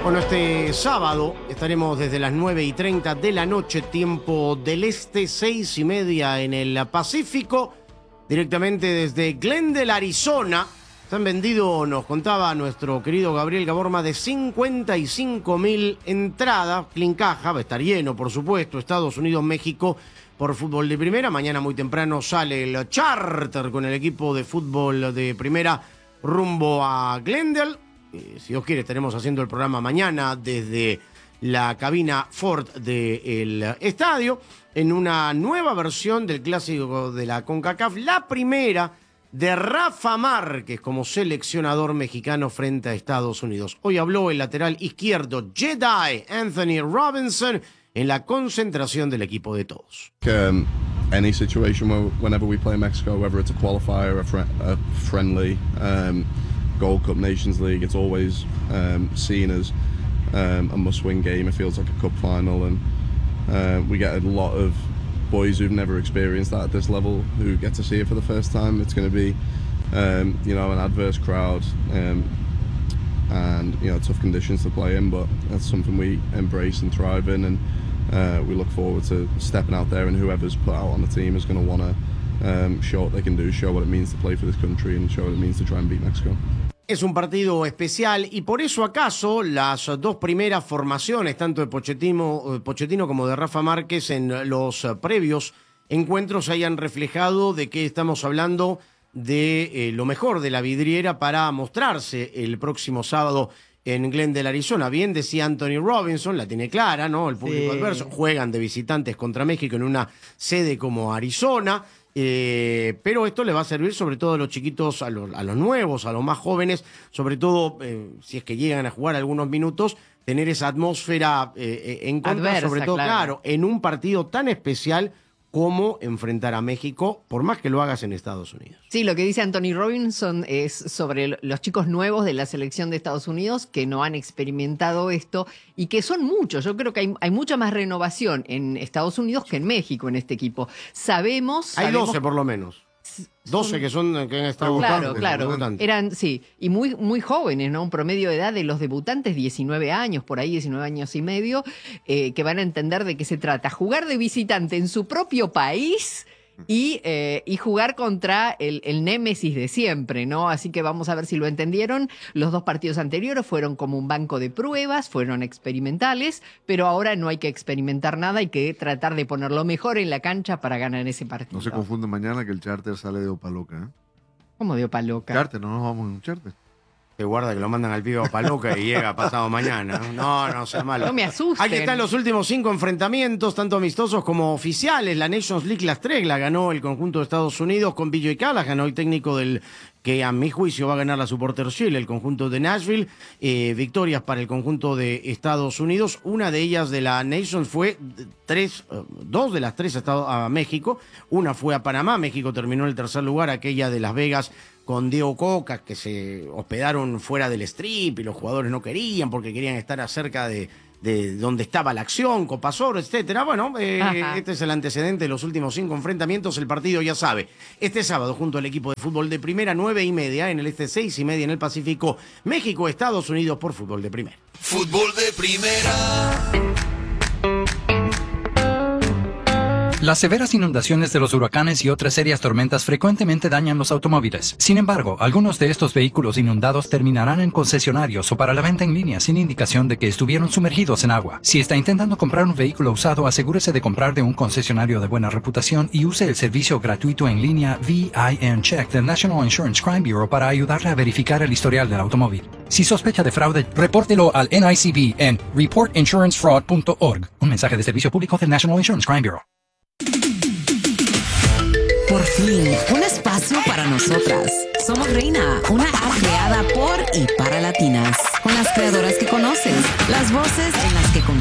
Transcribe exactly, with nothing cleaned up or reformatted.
Bueno, este sábado estaremos desde las nueve y treinta de la noche, tiempo del este, seis y media en el Pacífico, directamente desde Glendale, Arizona. Se han vendido, nos contaba nuestro querido Gabriel Gabor, más de cincuenta y cinco mil entradas. Clincaja va a estar lleno, por supuesto. Estados Unidos, México por fútbol de primera. Mañana muy temprano sale el charter con el equipo de fútbol de primera rumbo a Glendale. Eh, si Dios quiere, estaremos haciendo el programa mañana desde la cabina Ford del estadio en una nueva versión del clásico de la CONCACAF, la primera de Rafa Márquez como seleccionador mexicano frente a Estados Unidos. Hoy habló el lateral izquierdo Jedi Anthony Robinson en la concentración del equipo de todos. Um, any situation where, whenever we play Mexico, whether it's a qualifier, a, fr- a friendly, um, Gold Cup, Nations League, it's always um, seen as um, a must-win game. It feels like a cup final, and uh, we get a lot of boys who've never experienced that at this level who get to see it for the first time. It's going to be, um, you know, an adverse crowd um, and, you know, tough conditions to play in, but that's something we embrace and thrive in, and uh, we look forward to stepping out there, and whoever's put out on the team is going to want to um, show what they can do, show what it means to play for this country, and show what it means to try and beat Mexico. Es un partido especial y por eso acaso las dos primeras formaciones, tanto de Pochettino, Pochettino como de Rafa Márquez, en los previos encuentros hayan reflejado de que estamos hablando de eh, lo mejor de la vidriera para mostrarse el próximo sábado en Glendale, Arizona. Bien decía Anthony Robinson, la tiene clara, ¿no? El público sí. adverso. Juegan de visitantes contra México en una sede como Arizona. Eh, pero esto le va a servir sobre todo a los chiquitos, a los, a los nuevos, a los más jóvenes, sobre todo eh, si es que llegan a jugar algunos minutos, tener esa atmósfera eh, en contra, adversa, sobre todo, claro. claro, en un partido tan especial como enfrentar a México, por más que lo hagas en Estados Unidos. Sí, lo que dice Anthony Robinson es sobre los chicos nuevos de la selección de Estados Unidos que no han experimentado esto y que son muchos. Yo creo que hay, hay mucha más renovación en Estados Unidos que en México en este equipo. Sabemos... Hay sabemos, doce por lo menos. doce que son que han estado claro, claro, eran sí, y muy muy jóvenes, ¿no? Un promedio de edad de los debutantes diecinueve años, por ahí diecinueve años y medio, eh, que van a entender de qué se trata. Jugar de visitante en su propio país y, eh, y jugar contra el, el némesis de siempre, ¿no? Así que vamos a ver si lo entendieron. Los dos partidos anteriores fueron como un banco de pruebas, fueron experimentales, pero ahora no hay que experimentar nada, hay que tratar de poner lo mejor en la cancha para ganar ese partido. No se confunde mañana que el charter sale de Opaloca, ¿eh? ¿Cómo de Opaloca? Charter, no nos vamos en un charter. Te guarda que lo mandan al pibe a Opaloca y llega pasado mañana. No, no sea malo. No me asusten. Aquí están los últimos cinco enfrentamientos, tanto amistosos como oficiales. La Nations League, las tres, la ganó el conjunto de Estados Unidos con Billy Callahan, ganó el técnico del que a mi juicio va a ganar la Supporter Shield, el conjunto de Nashville. Eh, victorias para el conjunto de Estados Unidos. Una de ellas de la Nations fue tres, dos de las tres a México. Una fue a Panamá. México terminó en el tercer lugar, aquella de Las Vegas con Diego Coca, que se hospedaron fuera del strip y los jugadores no querían porque querían estar cerca de, de donde estaba la acción, Copa Oro, etcétera. Bueno, eh, este es el antecedente de los últimos cinco enfrentamientos. El partido, ya sabe, este sábado junto al equipo de fútbol de primera, nueve y media, en el este seis y media en el Pacífico, México, Estados Unidos por fútbol de primera. Fútbol de primera. Las severas inundaciones de los huracanes y otras serias tormentas frecuentemente dañan los automóviles. Sin embargo, algunos de estos vehículos inundados terminarán en concesionarios o para la venta en línea sin indicación de que estuvieron sumergidos en agua. Si está intentando comprar un vehículo usado, asegúrese de comprar de un concesionario de buena reputación y use el servicio gratuito en línea V I N Check del National Insurance Crime Bureau para ayudarle a verificar el historial del automóvil. Si sospecha de fraude, repórtelo al N I C B en report insurance fraud punto org. Un mensaje de servicio público del National Insurance Crime Bureau. Por fin, un espacio para nosotras. Somos Reina, una app creada por y para latinas, con las creadoras que conoces, las voces en las que confías.